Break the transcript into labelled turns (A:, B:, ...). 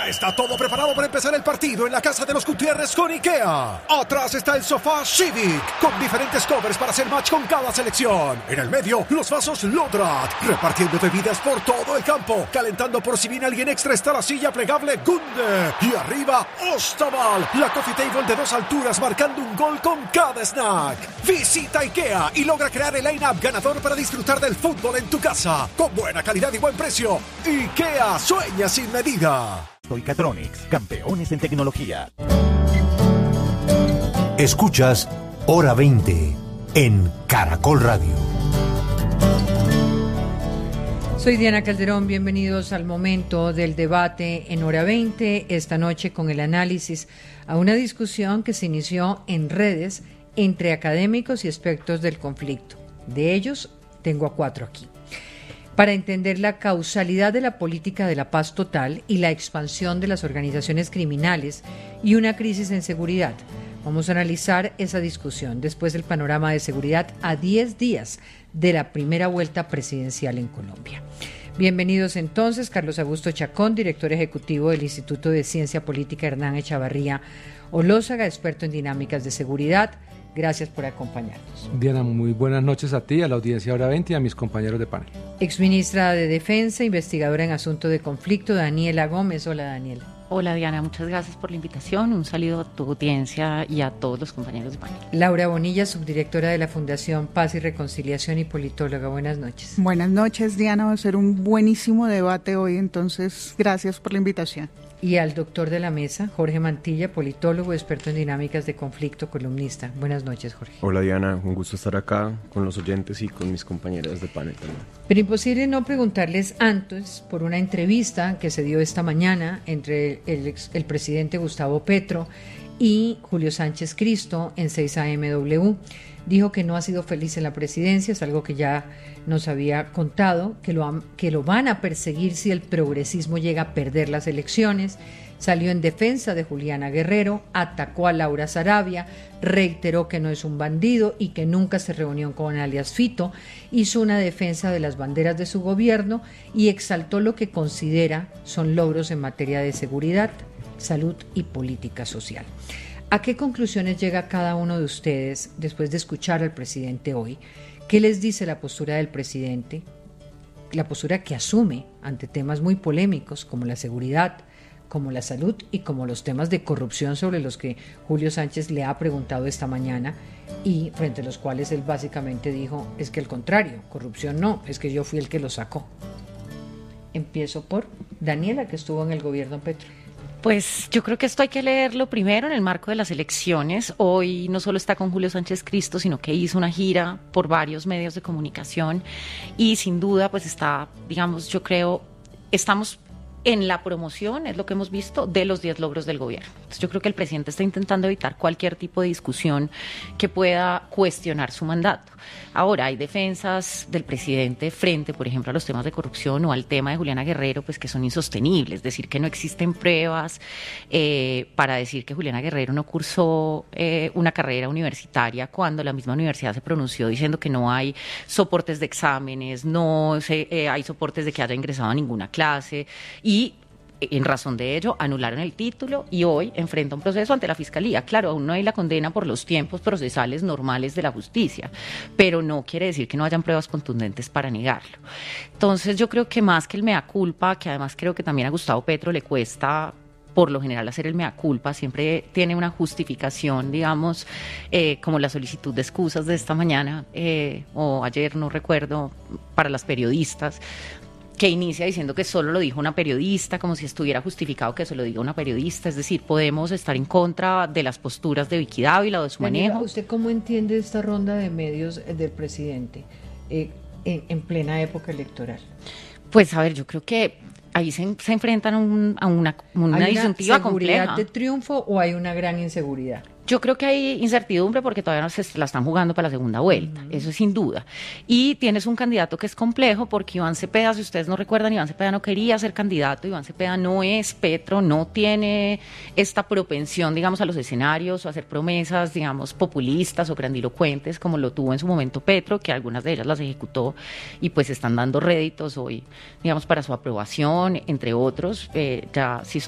A: Ya está todo preparado para empezar el partido en la casa de los Gutiérrez con IKEA. Atrás está el sofá Civic, con diferentes covers para hacer match con cada selección. En el medio, los vasos Lodrat, repartiendo bebidas por todo el campo. Calentando por si viene alguien extra está la silla plegable Gunde. Y arriba, Ostaval, la coffee table de 2 alturas marcando un gol con cada snack. Visita IKEA y logra crear el line-up ganador para disfrutar del fútbol en tu casa. Con buena calidad y buen precio. IKEA, sueña sin medida.
B: Catronics, campeones en tecnología.
C: Escuchas Hora 20 en Caracol Radio.
D: Soy Diana Calderón, bienvenidos al momento del debate en Hora 20, esta noche con el análisis a una discusión que se inició en redes entre académicos y expertos del conflicto. De ellos, tengo a 4 aquí. Para entender la causalidad de la política de la paz total y la expansión de las organizaciones criminales y una crisis en seguridad. Vamos a analizar esa discusión después del panorama de seguridad a 10 días de la primera vuelta presidencial en Colombia. Bienvenidos entonces, Carlos Augusto Chacón, director ejecutivo del Instituto de Ciencia Política Hernán Echavarría Olózaga, experto en dinámicas de seguridad. Gracias por acompañarnos.
E: Diana, muy buenas noches a ti, a la audiencia Hora 20 y a mis compañeros de panel.
D: Exministra de Defensa, investigadora en asuntos de conflicto, Daniela Gómez. Hola, Daniela.
F: Hola, Diana, muchas gracias por la invitación. Un saludo a tu audiencia y a todos los compañeros de panel.
D: Laura Bonilla, subdirectora de la Fundación Paz y Reconciliación y politóloga. Buenas noches.
G: Buenas noches, Diana. Va a ser un buenísimo debate hoy, entonces gracias por la invitación.
D: Y al doctor de la mesa, Jorge Mantilla, politólogo, experto en dinámicas de conflicto, columnista. Buenas noches, Jorge.
H: Hola, Diana, un gusto estar acá con los oyentes y con mis compañeras de panel también.
D: Pero imposible no preguntarles antes por una entrevista que se dio esta mañana entre el presidente Gustavo Petro y Julio Sánchez Cristo en 6AMW. Dijo que no ha sido feliz en la presidencia, es algo que ya nos había contado, que lo van a perseguir si el progresismo llega a perder las elecciones. Salió en defensa de Juliana Guerrero, atacó a Laura Saravia, reiteró que no es un bandido y que nunca se reunió con alias Fito, hizo una defensa de las banderas de su gobierno y exaltó lo que considera son logros en materia de seguridad, salud y política social. ¿A qué conclusiones llega cada uno de ustedes después de escuchar al presidente hoy? ¿Qué les dice la postura del presidente? La postura que asume ante temas muy polémicos como la seguridad, como la salud y como los temas de corrupción sobre los que Julio Sánchez le ha preguntado esta mañana y frente a los cuales él básicamente dijo, es que al contrario, corrupción no, es que yo fui el que lo sacó. Empiezo por Daniela, que estuvo en el gobierno Petro.
F: Pues yo creo que esto hay que leerlo primero en el marco de las elecciones. Hoy no solo está con Julio Sánchez Cristo, sino que hizo una gira por varios medios de comunicación y sin duda pues está, digamos, yo creo, estamos en la promoción, es lo que hemos visto, de los 10 logros del gobierno. Entonces yo creo que el presidente está intentando evitar cualquier tipo de discusión que pueda cuestionar su mandato. Ahora, hay defensas del presidente frente, por ejemplo, a los temas de corrupción o al tema de Juliana Guerrero, pues que son insostenibles. Decir que no existen pruebas para decir que Juliana Guerrero no cursó una carrera universitaria cuando la misma universidad se pronunció diciendo que no hay soportes de exámenes, no hay soportes de que haya ingresado a ninguna clase y en razón de ello anularon el título y hoy enfrenta un proceso ante la Fiscalía. Claro, aún no hay la condena por los tiempos procesales normales de la justicia, pero no quiere decir que no hayan pruebas contundentes para negarlo. Entonces yo creo que más que el mea culpa, que además creo que también a Gustavo Petro le cuesta por lo general hacer el mea culpa, siempre tiene una justificación, digamos, como la solicitud de excusas de esta mañana o ayer, no recuerdo, para las periodistas, que inicia diciendo que solo lo dijo una periodista, como si estuviera justificado que se lo diga una periodista. Es decir, podemos estar en contra de las posturas de Vicky Dávila o de su manejo.
D: ¿Usted cómo entiende esta ronda de medios del presidente en plena época electoral?
F: Pues a ver, yo creo que ahí se enfrentan a una disyuntiva compleja. ¿Hay una seguridad
D: de triunfo o hay una gran inseguridad?
F: Yo creo que hay incertidumbre porque todavía no se la están jugando para la segunda vuelta, eso es sin duda. Y tienes un candidato que es complejo porque Iván Cepeda, si ustedes no recuerdan, Iván Cepeda no quería ser candidato, Iván Cepeda no es Petro, no tiene esta propensión, digamos, a los escenarios o a hacer promesas, digamos, populistas o grandilocuentes como lo tuvo en su momento Petro, que algunas de ellas las ejecutó y pues están dando réditos hoy, digamos, para su aprobación, entre otros, ya si